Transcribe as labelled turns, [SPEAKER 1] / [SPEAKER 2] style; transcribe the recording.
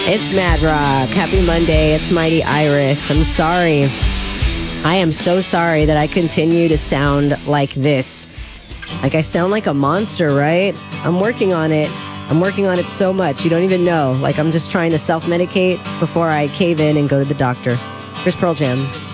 [SPEAKER 1] It's Mad Rock. Happy Monday. It's Mighty Iris. I'm sorry. I am so sorry that I continue to sound like this. Like I sound like a monster, right? I'm working on it. I'm working on it so much. You don't even know. Like I'm just trying to self-medicate before I cave in and go to the doctor. Here's Pearl Jam.